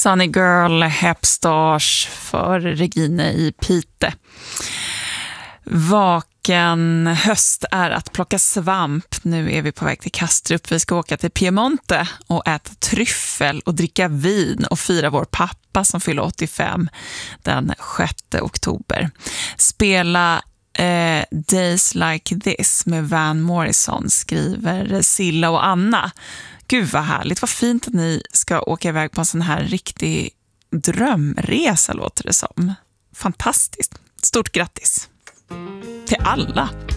Sunny Girl Hepstars för Regine i Pite. Vaken höst är att plocka svamp. Nu är vi på väg till Kastrup. Vi ska åka till Piemonte och äta tryffel och dricka vin och fira vår pappa som fyller 85 den 6 oktober. Spela Days Like This med Van Morrison, skriver Silla och Anna. Gud vad härligt, vad fint att ni ska åka iväg på en sån här riktig drömresa, låter det som. Fantastiskt. Stort grattis till alla.